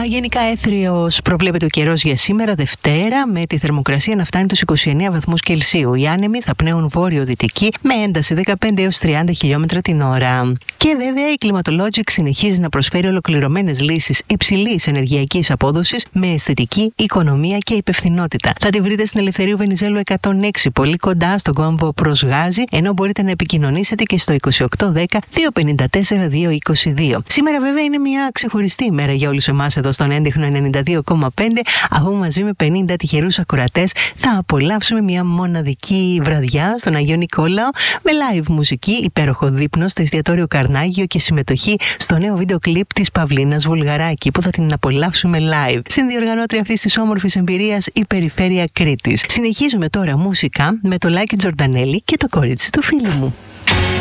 Γενικά έθριος προβλέπεται ο καιρός για σήμερα Δευτέρα, με τη θερμοκρασία να φτάνει τους 29 βαθμούς Κελσίου. Οι άνεμοι θα πνέουν βόρειο-δυτική με ένταση 15 έως 30 χιλιόμετρα την ώρα. Και βέβαια η Climatologic συνεχίζει να προσφέρει ολοκληρωμένες λύσεις υψηλής ενεργειακής απόδοσης με αισθητική, οικονομία και υπευθυνότητα. Θα τη βρείτε στην Ελευθερίου Βενιζέλου 106, πολύ κοντά στον κόμβο προς Γάζι, ενώ μπορείτε να επικοινωνήσετε και στο 2810 254 222. Σήμερα βέβαια είναι μια ξεχωριστή ημέρα για όλους εμάς εδώ στον έντεχνο 92,5, αφού μαζί με 50 τυχερούς ακροατές θα απολαύσουμε μια μοναδική βραδιά στον Αγίο Νικόλαο με live μουσική, υπέροχο δείπνο στο εστιατόριο Καρνάγιο και συμμετοχή στο νέο βίντεο κλιπ της Παυλίνας Βουλγαράκη που θα την απολαύσουμε live. Συνδιοργανώτρια αυτής της όμορφης εμπειρίας η Περιφέρεια Κρήτης. Συνεχίζουμε τώρα μουσικά με το Λάκη Τζορντανέλη και το κορίτσι του φίλου μου.